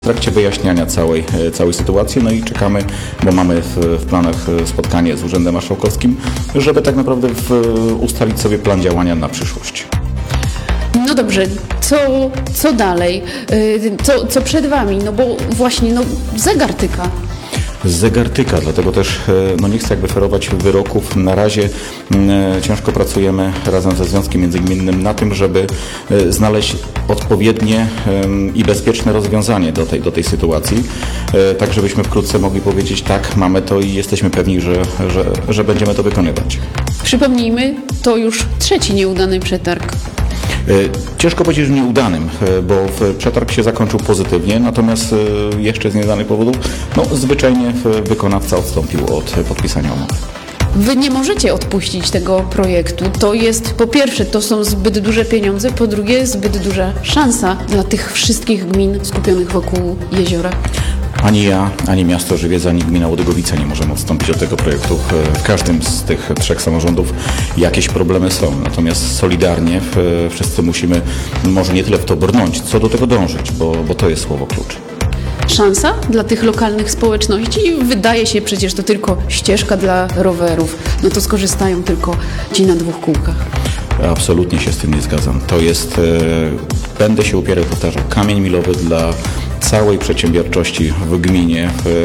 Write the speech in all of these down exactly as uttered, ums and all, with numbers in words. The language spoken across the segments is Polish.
W trakcie wyjaśniania całej, całej sytuacji, no i czekamy, bo mamy w, w planach spotkanie z Urzędem Marszałkowskim, żeby tak naprawdę w, ustalić sobie plan działania na przyszłość. No dobrze, co, co dalej? Co, co przed Wami? No bo właśnie, no zegar tyka. Zegar tyka, dlatego też no nie chcę jakby ferować wyroków. Na razie e, ciężko pracujemy razem ze Związkiem Międzygminnym na tym, żeby e, znaleźć odpowiednie e, i bezpieczne rozwiązanie do tej, do tej sytuacji, e, tak żebyśmy wkrótce mogli powiedzieć tak, mamy to i jesteśmy pewni, że, że, że będziemy to wykonywać. Przypomnijmy, to już trzeci nieudany przetarg. Ciężko powiedzieć, że nieudanym, bo przetarg się zakończył pozytywnie, natomiast jeszcze z nieznanych powodów, no zwyczajnie wykonawca odstąpił od podpisania umowy. Wy nie możecie odpuścić tego projektu. To jest, po pierwsze, to są zbyt duże pieniądze, po drugie, zbyt duża szansa dla tych wszystkich gmin skupionych wokół jeziora. Ani ja, ani miasto Żywiec, ani gmina Łodygowice nie możemy odstąpić od tego projektu. W każdym z tych trzech samorządów jakieś problemy są, natomiast solidarnie wszyscy musimy może nie tyle w to brnąć, co do tego dążyć, bo, bo to jest słowo klucz. Szansa dla tych lokalnych społeczności? Wydaje się przecież to tylko ścieżka dla rowerów. No to skorzystają tylko ci na dwóch kółkach. Absolutnie się z tym nie zgadzam. To jest, e, będę się upierał, powtarzał, kamień milowy dla całej przedsiębiorczości w gminie,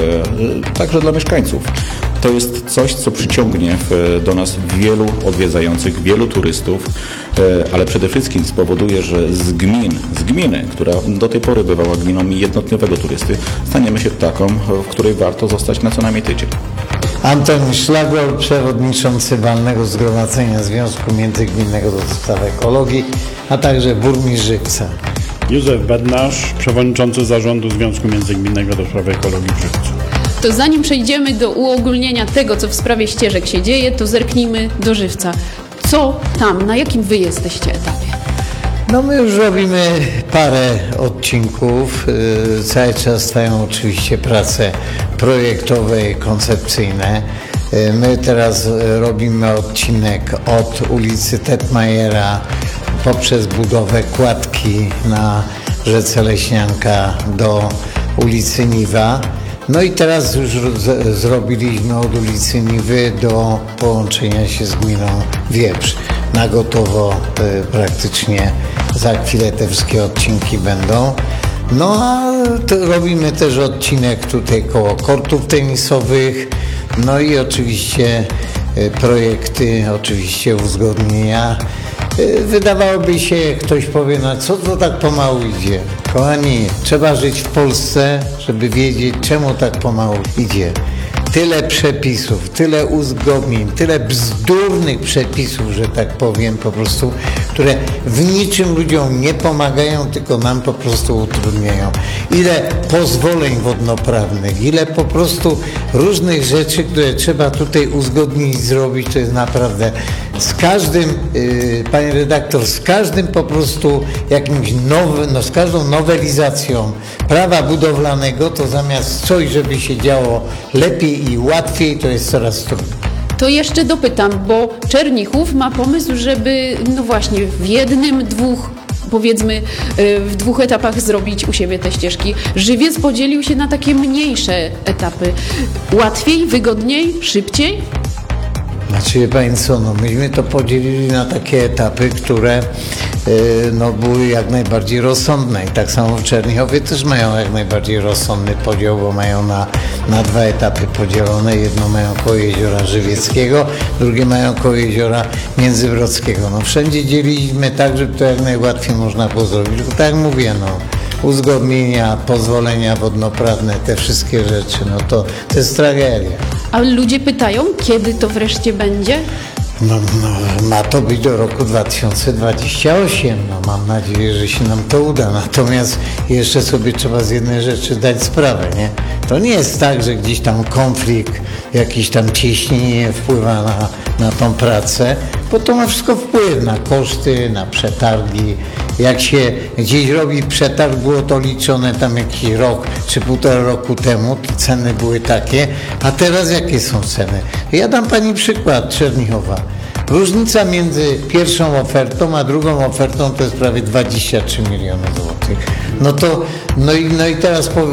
e, także dla mieszkańców. To jest coś, co przyciągnie w, do nas wielu odwiedzających, wielu turystów, e, ale przede wszystkim spowoduje, że z gmin, z gminy, która do tej pory bywała gminą jednodniowego turysty, staniemy się taką, w której warto zostać na co najmniej tydzień. Anton Szlagol, przewodniczący Walnego Zgromadzenia Związku Międzygminnego do Spraw Ekologii, a także burmistrz Żywca. Józef Bednarz, przewodniczący Zarządu Związku Międzygminnego do Spraw Ekologii w Żywcu. To zanim przejdziemy do uogólnienia tego, co w sprawie ścieżek się dzieje, to zerknijmy do Żywca. Co tam, na jakim wy jesteście etapie? No my już robimy parę odcinków, yy, cały czas trwają oczywiście prace projektowe i koncepcyjne. Yy, my teraz robimy odcinek od ulicy Tetmajera poprzez budowę kładki na rzece Leśnianka do ulicy Niwa. No i teraz już z, zrobiliśmy od ulicy Niwy do połączenia się z gminą Wieprz. Na gotowo y, praktycznie za chwilę te wszystkie odcinki będą. No a to robimy też odcinek tutaj koło kortów tenisowych. No i oczywiście y, projekty, oczywiście uzgodnienia. Y, wydawałoby się, ktoś powie, no co to tak pomału idzie? Kochani, trzeba żyć w Polsce, żeby wiedzieć, czemu tak pomału idzie. Tyle przepisów, tyle uzgodnień, tyle bzdurnych przepisów, że tak powiem, po prostu, które w niczym ludziom nie pomagają, tylko nam po prostu utrudniają. Ile pozwoleń wodnoprawnych, ile po prostu różnych rzeczy, które trzeba tutaj uzgodnić, zrobić, to jest naprawdę z każdym, yy, panie redaktor, z każdym po prostu jakimś nowym, no z każdą nowelizacją prawa budowlanego, to zamiast coś, żeby się działo lepiej i łatwiej, to jest coraz trudniej. To jeszcze dopytam, bo Czernichów ma pomysł, żeby no właśnie w jednym, dwóch, powiedzmy w dwóch etapach zrobić u siebie te ścieżki. Żywiec podzielił się na takie mniejsze etapy. Łatwiej, wygodniej, szybciej? Znaczy, wie pani co, no myśmy to podzielili na takie etapy, które yy, no, były jak najbardziej rozsądne i tak samo w Czernichowie też mają jak najbardziej rozsądny podział, bo mają na, na dwa etapy podzielone. Jedno mają koło Jeziora Żywieckiego, drugie mają koło Jeziora Międzybrodzkiego. No wszędzie dzieliliśmy tak, żeby to jak najłatwiej można było zrobić, tylko tak jak mówię, no uzgodnienia, pozwolenia wodnoprawne, te wszystkie rzeczy, no to, to jest tragedia. A ludzie pytają, kiedy to wreszcie będzie? No, no, ma to być do roku dwa tysiące dwudziestego ósmego. No, mam nadzieję, że się nam to uda. Natomiast jeszcze sobie trzeba z jednej rzeczy zdać sprawę, nie? To nie jest tak, że gdzieś tam konflikt, jakiś tam ciśnienie wpływa na, na tą pracę, bo to ma wszystko wpływ na koszty, na przetargi. Jak się gdzieś robi przetarg, było to liczone tam jakiś rok czy półtora roku temu, to ceny były takie, a teraz jakie są ceny? Ja dam pani przykład Czernichowa. Różnica między pierwszą ofertą a drugą ofertą to jest prawie dwadzieścia trzy miliony złotych. No to, no i, no i teraz powiem,